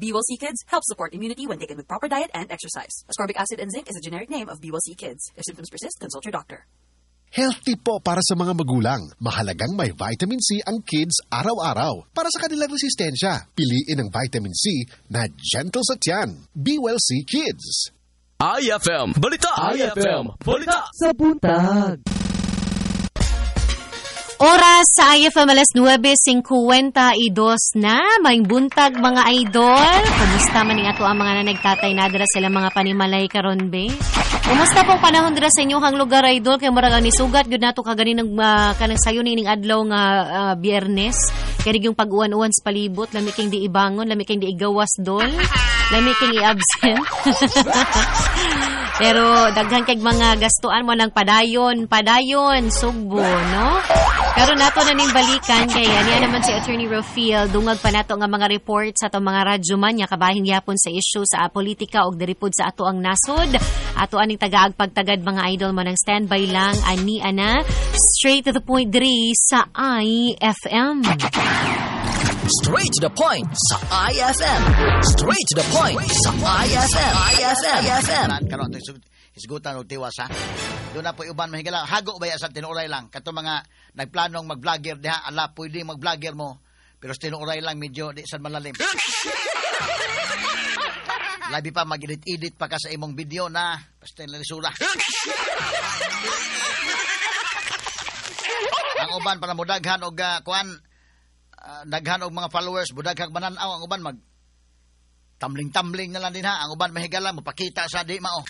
B-Well-C Kids helps support immunity when taken with proper diet and exercise. Ascorbic acid and zinc is a generic name of B-Well-C Kids. If symptoms persist, consult your doctor. Healthy po para sa mga magulang. Mahalagang may vitamin C ang kids araw-araw para sa kanilang resistensya. Piliin ang vitamin C na gentle sa tiyan. B-Well-C Kids. IFM Balita! IFM Balita! Sa buntag. Oras sa IFM alas 9:52 na. May buntag mga idol. Kumusta man nga to ang mga nagtatay na dira sila mga panimalay karon be? Kumusta pong panahon dira sa inyong lugar idol? Kay murag ang nisugat gyud nato kagani ng kanang sayo ning adlaw nga Biyernes. Kay yung pag-uwan-uwan sa palibot, lami king di ibangon, lami king di igawas dol, lami king i-absent. Pero daghan kay mga gastuan mo lang padayon, sugbo, no? Pero nato na ning balikan kay niya naman si Attorney Rafael dungag pa nato nga mga reports sa atong mga radyo man nya kabahin gyapon sa issue sa politika og diripod sa ato ang nasod. Ato aning tagaag pagtagad mga idol man ang standby lang ani ana straight to the point diri sa IFM. Straight to the point sa IFM. Straight to the point sa IFM. IFM. Karon isgutan og tiwas ha. Doon na po uban mahigala. Hago ba ya sa tinuray lang kato mga nagplanong mag-vlogger diha ala pwede mag-vlogger mo pero tinuray lang medyo di sad malalim. Labi pa mag-edit pa ka sa imong video na basta lisura. Ang uban para mo daghan og kuan daghan og mga followers budaghang mananaw ang uban mag tamling-tamling na lang din ha. Ang uban mahigala mapakita sa di mao.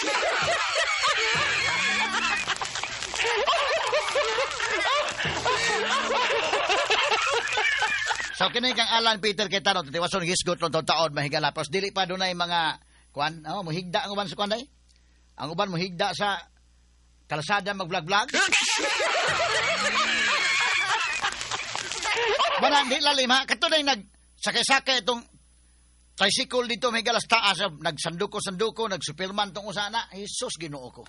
So kini kang Alan Peter Quetano titiwason hisgot long taon mahigala pos dili pa dunay mga kuan mohigda ang uban sa kuan day. Ang uban mohigda sa kalsada mag-vlog. Barang di lalim ha katunay nag sakay-sakay itong tricycle dito may galas taas nagsanduko nagsuperman tong usana Jesus Ginoo ko.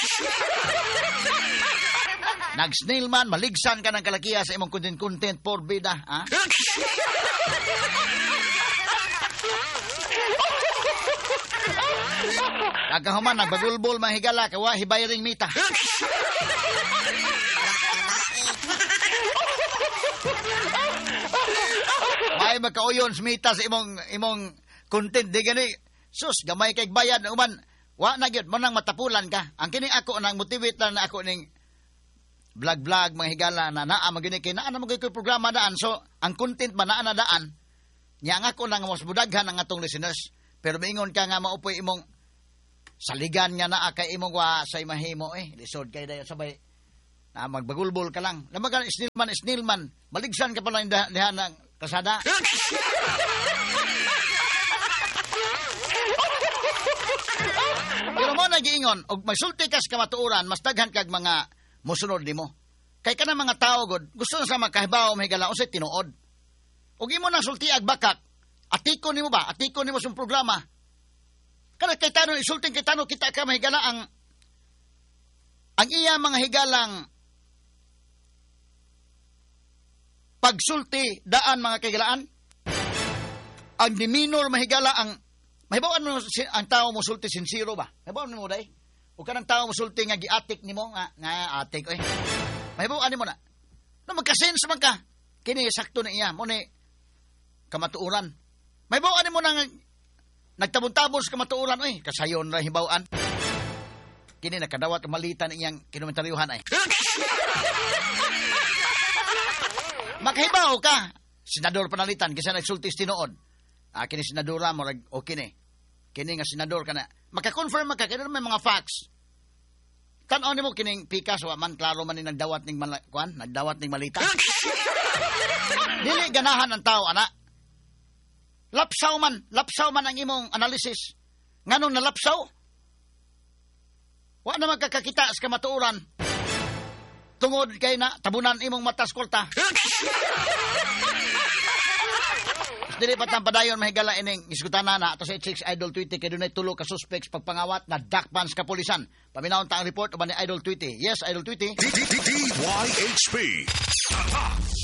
Nag-snailman, maligsan ka ng kalakiya sa imong content for bida, ha? Nagkahuman, nagbagulbol, mahigala, kawa, hibayring mita. May magkauyon, mita sa imong content, di gani, sus, gamay kay bayad, uman, wa na gyud mo nang matapulan ka. Ang kini ako nang motivate na ako ning vlog mga higala na naa magini kay naa magay ko programa daan. So ang content ba naa na daan. Nya nga ako nang mas budaghan ang atong listeners. Pero maingon ka nga maupoy imong saligan nga naa kay imong wa sa imahimo lisod kay dayon sabay na magbagulbol ka lang. Lamagan snillman maligsan ka pa lang diha ng kasada. Pero mo nagiingon, og magsulti kas kamatuoran, mas daghan kag mga musunod nimo. Kay kana mga tao god, gusto na sa makahibaw mahigala unsay tinuod. Og imo nang sultiag bakak, atikon nimo ba? Atikon nimo sa programa. Kana kay tanong isulting kay tanong kita ka mahigala ang iya mga higalang pagsulti daan mga kaigalaan. Ang diminor mahigala ang mahibawan mo ang tao mo sulti sincero ba? Mahibawan mo day? O kanang tao mo sulti nga giatik nimo nga atik mahibawan nimo na. No magka-sense man ka. Kini sakto na iya mo ni kamatuoran. Mahibawan nimo na nagtabon-tabon sa kamatuoran kasayon ra hibawan. Kini nakadawat malitan iyang kinomentaryuhan Makahibaw ka. Senador panalitan kisa nagsulti tinuod. Kini senadora mo okay ni. Kini nga senador ka na. Maka-confirm ka kini may mga facts. Tan-on nimo kining pikas wa man klaro man ni nagdawat ning nagdawat ning malita. Dili ganahan ang tao ana. Lapsaw man ang imong analysis. Nganong nalapsaw? Wa na magkakakita sa kamatuoran. Tungod kay na tabunan imong matas kulta. Dili pa tampadayon mahigala ining isgutana na ato sa Chicks Idol Tweety kay dunay tulo ka suspects pagpangawat na dakpan sa kapulisan. Paminawon ta ang report uban ni Idol Tweety. Yes, Idol Tweety. DYHP.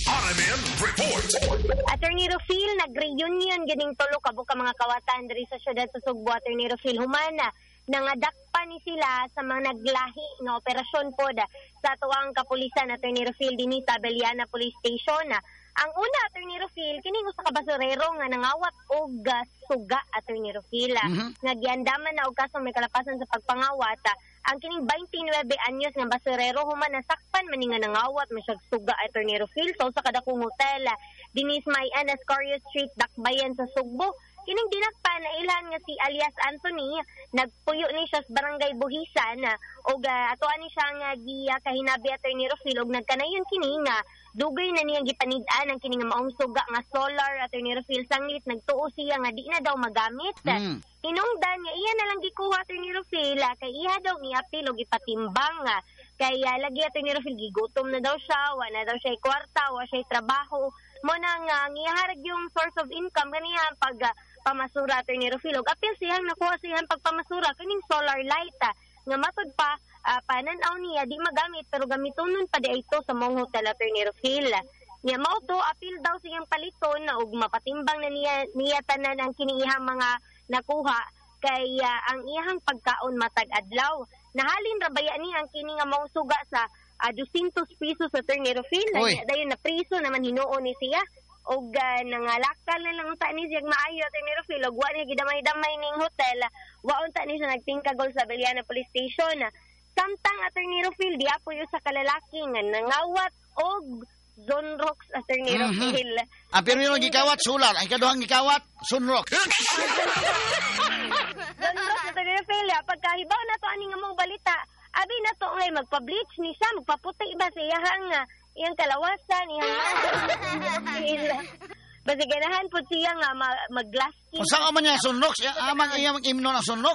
RMN Report. Attorney Rufil, nag-reunion ganing tulo ka mga kawatan diri sa syudad sa Sugbo. Attorney Rufil, humana nangadakpa ni sila sa mga naglahi nga operasyon pod sa tuwang kapulisan. Attorney Rufil, dinhi sa Beliana Police Station. Ang una, Attorney Rufil, kining usa ka basurero nga nangawat og suga, Attorney Rufil. Nga giandaman na og kaso may kalapasan sa pagpangawat. Ang kining 29 anyos nga basurero human nasakpan man nga nangawat man siya suga, Attorney Rufil. So sa kadakong hotel dinis may Ascario Street, Dakbayan sa Sugbo. Kining dinakpa na ilan nga si alias Anthony, nagpuyo ni siya sa barangay Buhisan og atoan ni siya nga kahinabi, Attorney Rufil, og nagkanayon kini nga dugay na niyang gipanid-an ang kining maong suga nga solar, Attorney Rufil. Sanglit nagtuo siya nga di na daw magamit. Hinungdan nga iya na lang gikuha, Attorney Rufil, kay iya daw niapil og ipatimbang kaya lagi, Attorney Rufil, gigutom na daw siya, wa na daw siya kwarta, wa siya trabaho. Mo nang ngiharag yung source of income kaniya pag pamasura, Attorney Rufil. Og apil siyang nakuha siyang pagpamasura kaning solar light nga matod pa pananaw niya di magamit pero gamitonon pa di ito sa mong hotel, Attorney Rufil. Niya mao to apil daw siyang paliton og mapatimbang na niya tanan ang kinihang mga nakuha kay ang iyang pagkaon matag adlaw. Nahalin ra baya ni ang kini nga mao suga sa 200 pesos, Attorney Rufil. Dayon na priso naman hinuon ni siya. Og nangalakal na lang ta ni siya maayo, Attorney Rufil. Og wa niya gidamay-damay ning hotel. Waon ta ni siya nagtingkagol sa Beliana Police Station. Samtang, Attorney Rufil, di apo yung sa kalalaki nga nangawat og Zonrox, Attorney Rufil. Pero yung gikawat, sular. Ang ikaduhang gikawat, Sunrox. Zonrox, Attorney Rufil. Pagkahibaw na to, ani nga mong balita, abi na to ngay magpa-bleach ni siya, magpaputi ba siya iyang kalawasan, iyang basi ganahan po siya nga mag-glass skin. Kung saan man niya Sunrox, amang iyang imno ng Sunrox.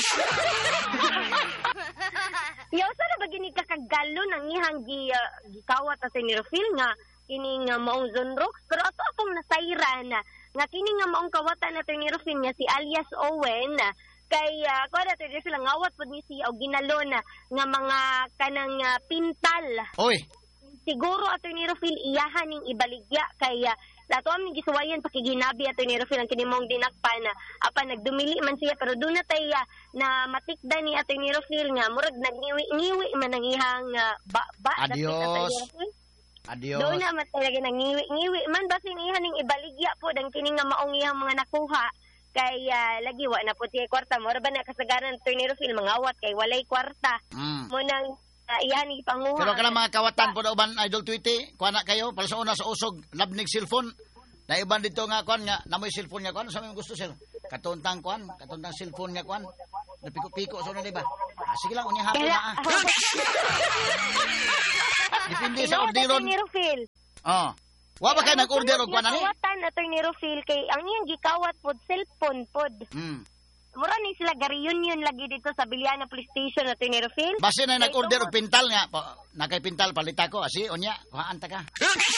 Yaw, sana ba gini kakagalo ng iyang gikawat at ni Rufil nga kining maong Zonrox, pero atong nasayran nga kining maong kawatan at ni Rufil nga si alias Owen kay kuha natin rin silang awat po ni siya o ginalon nga mga kanang pintal. Oy. Siguro, Attorney Rufil, iyahan ning ibaligya kay lato aming gisuwayan pakiginabi, Attorney Rufil, ang kinimong dinakpan apa nagdumili man siya pero doon na tayo na matikda ni Attorney Rufil nga murag nagngiwi-ngiwi man ang ihang Adios. Adios. Doon na talaga nangiwi-ngiwi man basin iyahan ning ibaligya po ang kining nga maong ihang mga nakuha. Kay lagi wa na po tiay kwarta mo ra ba na kasagaran, Attorney Rufil, mangawat kay walay kwarta mo nang iyan ni panguha. Pero kana mga kawatan po na uban, Idol Tweety, kuha na kayo para sa una sa usog labnig cellphone na iban dito nga kuan nga namoy cellphone nga kuan sa may gusto sir katuntang cellphone nga kuan napiko-piko sa una, diba? Sige lang unya hapon na depende sa orderon. Attorney Rufil. Wa ba kay nag-order og kuan ani? Kawatan, Attorney Rufil, kay ang iyang gikawat pod cellphone pod. Mura ni sila ga-reunion lagi dito sa Beliana Police Station, Attorney Rufil. Base na nag-order og pintal nga, nakay pintal palita ko, asi unya, kuhaan ta ka.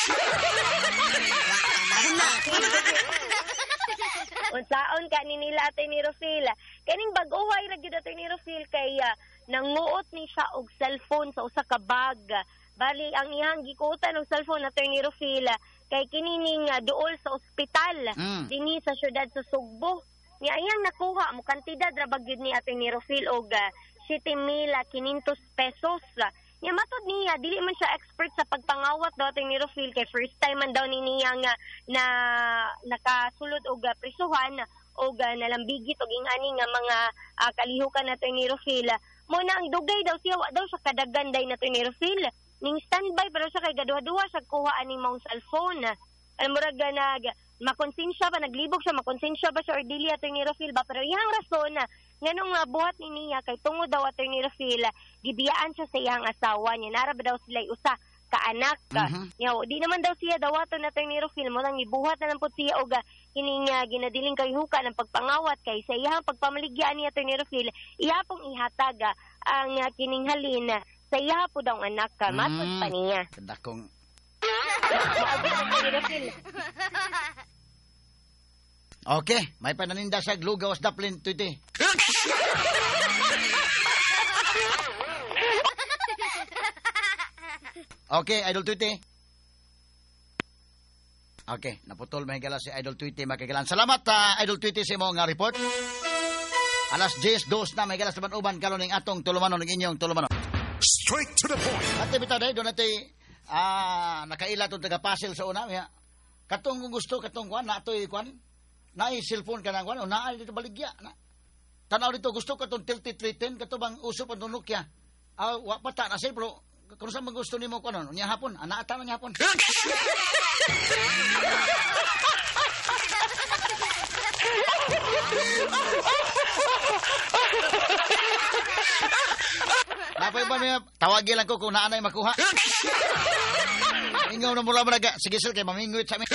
Unsaon ka ni nila, Attorney Rufil. Kaning bag-uhay ra gyud, Attorney Rufil, kay nanguot ni siya og cellphone sa usa ka bag. Bali ang iyang gikutan og cellphone, Attorney Rufil, kay kinining duol sa ospital dinhi sa syudad sa Sugbo. Ni ayang nakuha mo kantidad ra bagyud ni Attorney Rufil og 7,500 pesos. Niya matod niya dili man siya expert sa pagpangawat daw, Attorney Rufil, kay first time man daw ni niya nga na nakasulod og prisuhan og nalambigit og ingani nga mga kalihukan, Attorney Rufil. Mo na ang dugay daw siya wa daw siya kadagan day na, Attorney Rufil. Ning standby pero siya kay gaduha-duha siya kuha aning mong cellphone. Murag makonsensya ba, naglibog siya, makonsensya ba siya or dili, Attorney Rufil ba? Pero iyang rason nganong buhat ni niya kay tungod daw, Attorney Rufil, gibiyaan siya sa iyang asawa niya. Nara ba daw sila usa ka anak. Di naman daw siya dawaton, Attorney Rufil, mo nang ibuhat na lang po siya og kining ginadiling kayhuka ng pagpangawat kay sa iyang pagpamaligyan ni Attorney Rufil, iya pong ihatag ang kining halin sa iya po daw anak ka. Matod pa niya. Kadakong okay, may pananinda sa Lugawas Daplin, Tweety. Okay, Idol Tweety. Okay, naputol mahigala si Idol Tweety makigalan. Salamat Idol Tweety sa imong report. Alas 10:02 na mahigala sa Banuban karon ning atong tulumanon ng inyong tulumanon. Straight to the point. Ate bitaw day doon natin nakaila itong taga-puzzle sa una. Katong kung gusto, katong kwan, natoy kwan, naay cellphone ka na kwan, o naay dito baligya. Tanaw dito, gusto katong tilted 310, katong bang usop ang Nokia. Wapata na siya, pero kung saan bang gusto ni mo kwan, niya hapon, naata na niya hapon. Napay ba niya, tawagin lang ko kung naanay makuha. Ingaw na mula maraga. Sige sir, kay mamingwit sa amin.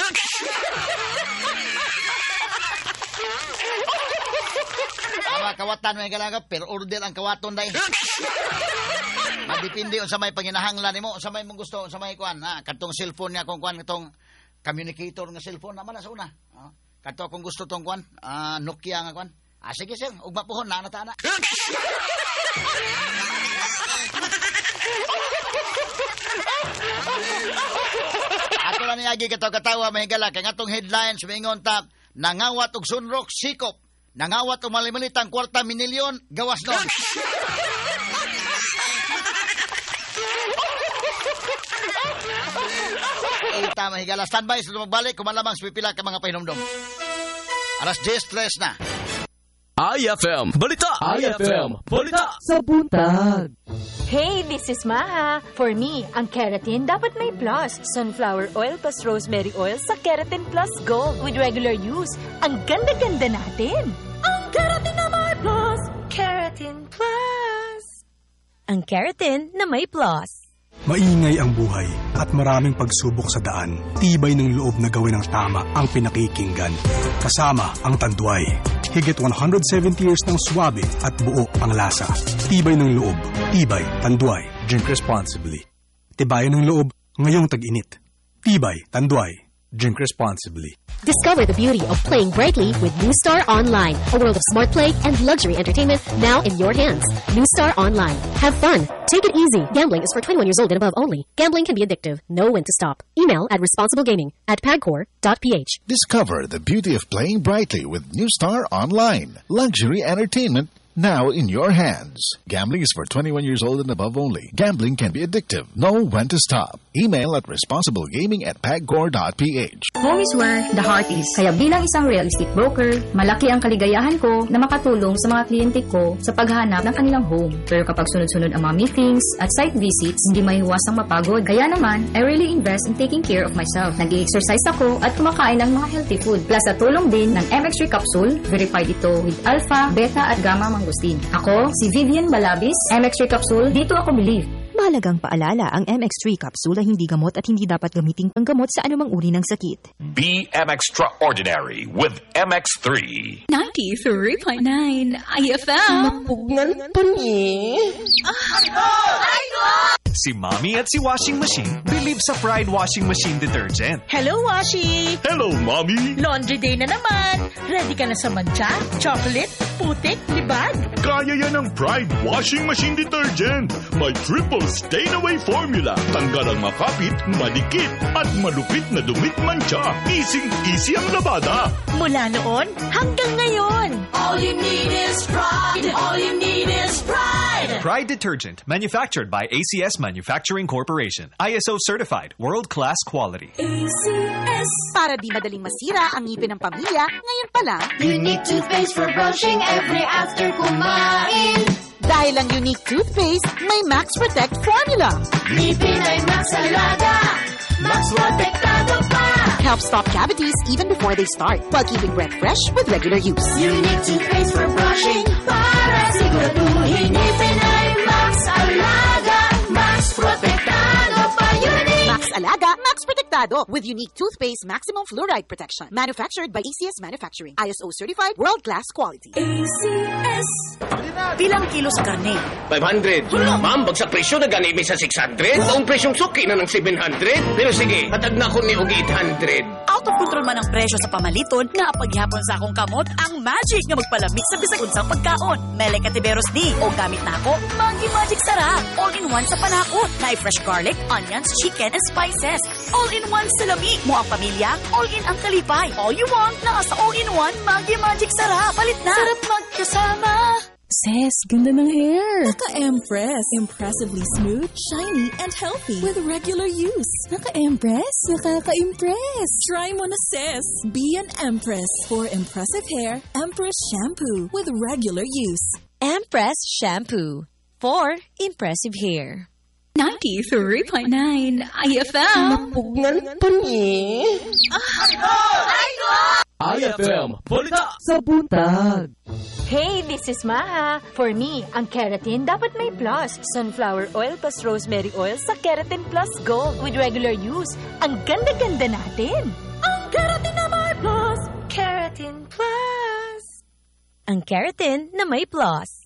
Mga kawatan may galaga, pero order ang kawaton dahi. Madipindi o sa may panginahanglan mo, sa may mong gusto, sa may kuan. Katong cellphone niya, kung kuan, katong communicator nga cellphone naman na sa una. Kato kung gusto tong kuan, Nokia nga kuan. Sige sir, ugma pohon, naanata na. Ato lang niyagi katawa may gala kay atong headlines mingon ta nangawat og sunrok sikop nangawat og malimalitang kwarta minilyon gawas nun. Ita mahigala standby sa magbalik kumalamang sa pipila ka mga pahinomdom. Alas 10:03 na. IFM Balita! IFM Balita! Sa buntag. Hey, this is Maha. For me, ang keratin dapat may plus. Sunflower oil plus rosemary oil sa Keratin Plus Gold with regular use. Ang ganda-ganda natin. Ang keratin na may plus. Keratin Plus. Ang keratin na may plus. Maingay ang buhay at maraming pagsubok sa daan. Tibay ng loob na gawin ang tama ang pinakikinggan. Kasama ang Tanduay. Higit 170 years ng swabe at buo ang lasa. Tibay ng loob. Tibay, Tanduay. Drink responsibly. Tibayan ng loob ngayong tag-init. Tibay, Tanduay. Drink responsibly. Discover the beauty of playing brightly with New Star Online. A world of smart play and luxury entertainment now in your hands. New Star Online. Have fun. Take it easy. Gambling is for 21 years old and above only. Gambling can be addictive. Know when to stop. Email at responsiblegaming@pagcor.ph. Discover the beauty of playing brightly with New Star Online. Luxury entertainment now in your hands. Gambling is for 21 years old and above only. Gambling can be addictive. Know when to stop. Email at responsiblegaming@pagcor.ph. Home is where the heart is. Kaya bilang isang real estate broker, malaki ang kaligayahan ko na makatulong sa mga kliyente ko sa paghahanap ng kanilang home. Pero kapag sunod-sunod ang mga meetings at site visits, hindi maiiwasang mapagod. Kaya naman, I really invest in taking care of myself. Nag-i-exercise ako at kumakain ng mga healthy food. Plus sa tulong din ng MX3 capsule, verified ito with alpha, beta at gamma mangosteen. Ako, si Vivian Balabis, MX3 capsule, dito ako believe. Mahalagang paalala, ang MX3 capsule ay hindi gamot at hindi dapat gamiting panggamot sa anumang uri ng sakit. Be extraordinary with MX3. 93.9 IFM. Mapugnan pa ni. Si Mommy at si Washing Machine believe sa Pride Washing Machine Detergent. Hello, Washi! Hello, Mommy! Laundry day na naman. Ready ka na sa mancha, chocolate, putik, libag? Kaya yan ang Pride Washing Machine Detergent. May triple stain-away formula. Tanggal ang makapit, madikit, at malupit na dumit mancha. Easy ang labada. Mula noon hanggang ngayon. All you need is pride. All you need is pride. Pride Detergent, manufactured by ACS Manufacturing Corporation. ISO certified, world-class quality. ACS. Para di madaling masira ang ngipin ng pamilya, ngayon pa lang. Unique toothpaste for brushing every after kumain. Dahil ang unique toothpaste, may Max Protect formula. Ngipin ay Max Alaga. Max Protectado pa. Helps stop cavities even before they start, while keeping breath fresh with regular use. Unique toothpaste for brushing para siguraduhin ngipin ay Max Alaga. Max Protectado pa. Unique. Max Alaga, Max Protectado with unique toothpaste maximum fluoride protection. Manufactured by ACS Manufacturing. ISO certified, world-class quality. ACS. Pilang kilo sa karne? 500. Ma'am, bagsak presyo na ganimi sa 600. Ang presyong suki na ng 700. Pero sige, hatag na ko ni og 800. Out of control man ang presyo sa pamaliton, nga paghihapon sa akong kamot, ang magic nga magpalamig sa bisag unsang pagkaon. Mele Katiberos ni, o gamit na ako, Maggi Magic Sarap. All-in-one sa panakot. Na fresh garlic, onions, chicken, and spices. All in all-in-one salami. Mo ang pamilya, all-in ang kalipay. All you want, nasa all-in-one Maggi Magic Sarap. Palit na. Sarap magkasama. Sis, ganda ng hair. Naka-Empress. Impressively smooth, shiny, and healthy with regular use. Naka-Empress? Nakaka-impress. Try mo na, sis. Be an Empress. For impressive hair, Empress Shampoo with regular use. Empress Shampoo for impressive hair. 93.9 IFM. Mapugnan pa ni. IFM, balita sa buntag. Hey, this is Maha. For me, ang keratin dapat may plus. Sunflower oil plus rosemary oil sa Keratin Plus Gold with regular use. Ang ganda-ganda natin. Ang keratin na may plus. Keratin Plus. Ang keratin na may plus.